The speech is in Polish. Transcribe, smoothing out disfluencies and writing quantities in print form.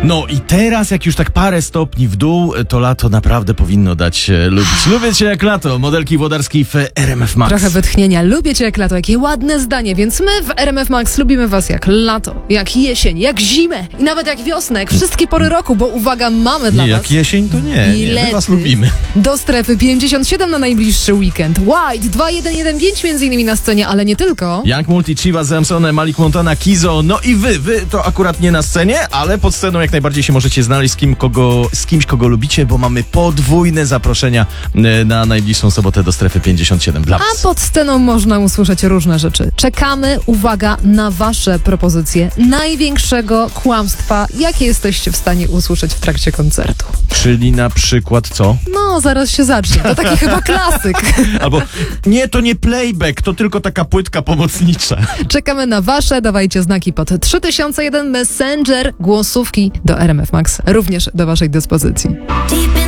No i teraz, jak już tak parę stopni w dół, to lato naprawdę powinno dać się lubić. Lubię cię jak lato, modelki Włodarskiej w RMF Max. Trochę wytchnienia. Lubię cię jak lato. Jakie ładne zdanie. Więc my w RMF Max lubimy was jak lato, jak jesień, jak zimę i nawet jak wiosnę, jak wszystkie pory roku, bo uwaga, mamy dla Nie, was... jak jesień to nie, my was lubimy. Do strefy 57 na najbliższy weekend. White 2115 między innymi na scenie, ale nie tylko. Young Multi, Chiva, Zamsone, Malik Montana, Kizo, no i wy to akurat nie na scenie, ale pod sceną jak najbardziej się możecie znaleźć z kimś, kogo lubicie, bo mamy podwójne zaproszenia na najbliższą sobotę do strefy 57 dla was. A pod sceną można usłyszeć różne rzeczy. Czekamy, uwaga, na wasze propozycje największego kłamstwa, jakie jesteście w stanie usłyszeć w trakcie koncertu. Czyli na przykład co? No, zaraz się zacznie. To taki chyba klasyk. Albo nie, to nie playback, to tylko taka płytka pomocnicza. Czekamy na wasze, dawajcie znaki pod 3001 Messenger, głosówki do RMF Max, również do waszej dyspozycji.